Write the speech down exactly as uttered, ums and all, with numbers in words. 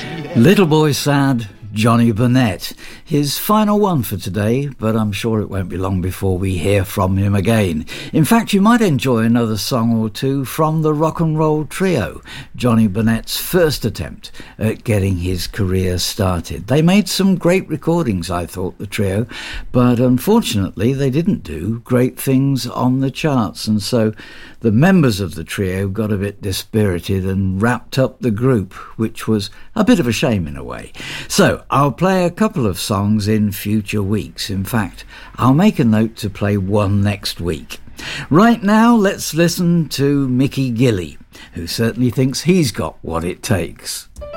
Little Boy Sad, Johnny Burnett. His final one for today, but I'm sure it won't be long before we hear from him again. In fact, you might enjoy another song or two from the Rock and Roll Trio, Johnny Burnett's first attempt at getting his career started. They made some great recordings, I thought, the trio, but unfortunately they didn't do great things on the charts, and so the members of the trio got a bit dispirited and wrapped up the group, which was a bit of a shame in a way. So I'll play a couple of songs in future weeks. In fact, I'll make a note to play one next week. Right now, let's listen to Mickey Gilley, who certainly thinks he's got what it takes.